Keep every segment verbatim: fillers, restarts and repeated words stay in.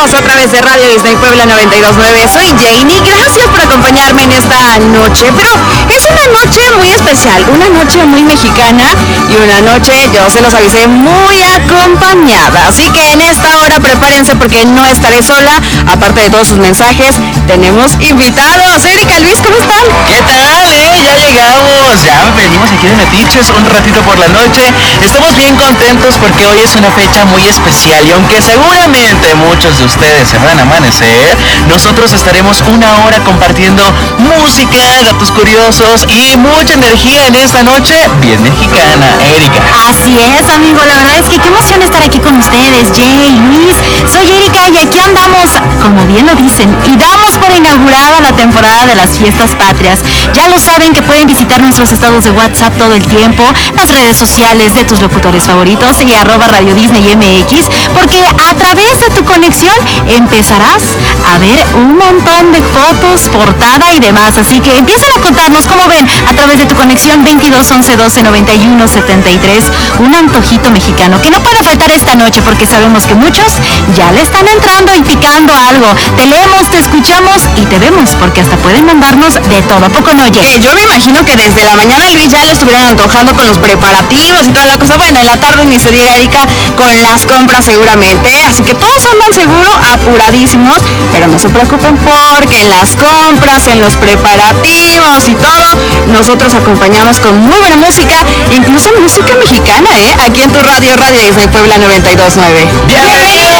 estamos a través de Radio Disney Puebla noventa y dos punto nueve. Soy Janie, gracias por acompañarme en esta noche, pero es una noche muy especial, una noche muy mexicana y una noche, yo se los avisé, muy acompañada. Así que en esta hora prepárense porque no estaré sola, aparte de todos sus mensajes, tenemos invitados. Erika, Luis, ¿cómo están? ¿Qué tal, eh? Ya llegamos, ya venimos aquí de Metiches un ratito por la noche. Estamos bien contentos porque hoy es una fecha muy especial y aunque seguramente muchos de ustedes se van a amanecer, nosotros estaremos una hora compartiendo música, datos curiosos y mucha energía en esta noche bien mexicana. Erika. Así es, amigo, la verdad es que qué emoción estar aquí con ustedes, Jay, Luis. Soy Erika y aquí andamos, como bien lo dicen, y damos por inaugurada la temporada de las fiestas patrias. Ya lo saben que pueden visitar nuestros estados de WhatsApp todo el tiempo, las redes sociales de tus locutores favoritos y arroba Radio Disney M X, porque a través de tu conexión empezarás a ver un montón de fotos, portada y demás. Así que empiecen a contarnos cómo ven a través de tu conexión veintidós once doce noventa y uno setenta y tres, un antojito mexicano que no puede faltar esta noche porque sabemos que muchos ya le están entrando y picando algo. Te leemos, te escuchamos y te vemos porque hasta pueden mandarnos de todo. ¿A poco no, oye? Eh, yo me imagino que desde la mañana Luis ya le estuvieron antojando con los preparativos y toda la cosa. Bueno, en la tarde ni se diga, Erika, con las compras seguramente. Así que todos andan seguro apuradísimos, pero no se preocupen porque en las compras, en los preparativos y todo, nosotros acompañamos con muy buena música, incluso música mexicana, ¿eh? Aquí en tu radio, Radio Disney Puebla noventa y dos punto nueve. ¡Bienvenidos!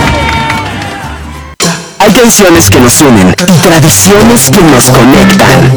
Hay canciones que nos unen y tradiciones que nos conectan.